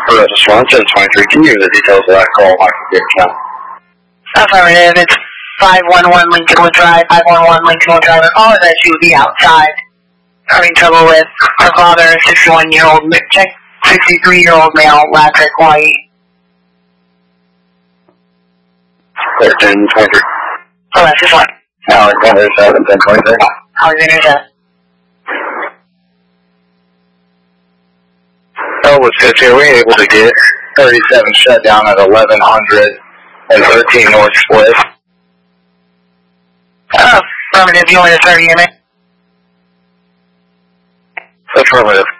Response 1023. Can you give the details of that call? I can get account. Affirmative. It's 511 Lincolnwood Drive. 511 Lincolnwood Drive. All of that she would be outside, having trouble with her father, 61-year-old, 63-year-old male, Patrick White. 1023. Oh, that's just one. Alexander 7, 1023. Alexander 7. Elwood 50, are we able to get 37 shut down at 1113 North Split? Affirmative. You only have 30 in it. Affirmative.